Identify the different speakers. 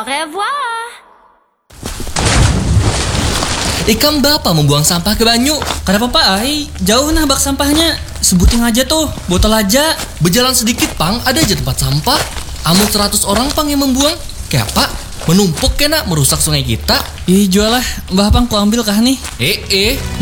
Speaker 1: Au revoir.
Speaker 2: Ikam bapak membuang sampah ke banyu.
Speaker 3: Kenapa Pak Ai? Jauh nah bak sampahnya. Sebutin aja tuh, botol aja.
Speaker 2: Berjalan sedikit pang, ada aja tempat sampah. Amun 100 orang pang yang membuang. Kayak apa? Menumpuk kena merusak sungai kita.
Speaker 3: Ih jual lah, Mbah Pang ku ambil kah nih?